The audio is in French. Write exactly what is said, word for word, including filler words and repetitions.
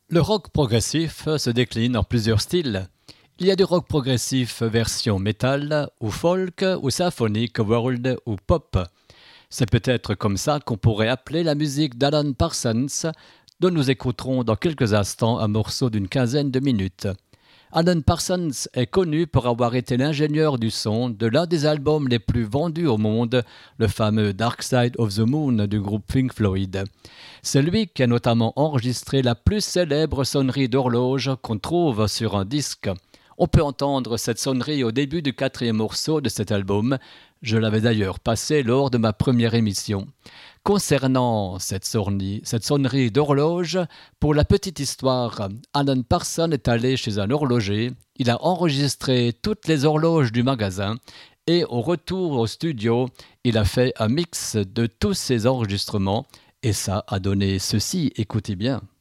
Le rock progressif se décline en plusieurs styles. Il y a du rock progressif version metal, ou folk, ou symphonique, world, ou pop. C'est peut-être comme ça qu'on pourrait appeler la musique d'Alan Parsons, dont nous écouterons dans quelques instants un morceau d'une quinzaine de minutes. Alan Parsons est connu pour avoir été l'ingénieur du son de l'un des albums les plus vendus au monde, le fameux Dark Side of the Moon du groupe Pink Floyd. C'est lui qui a notamment enregistré la plus célèbre sonnerie d'horloge qu'on trouve sur un disque. On peut entendre cette sonnerie au début du quatrième morceau de cet album. Je l'avais d'ailleurs passé lors de ma première émission. Concernant cette sonnerie, cette sonnerie d'horloge, pour la petite histoire, Alan Parsons est allé chez un horloger, il a enregistré toutes les horloges du magasin et au retour au studio, il a fait un mix de tous ces enregistrements et ça a donné ceci, écoutez bien.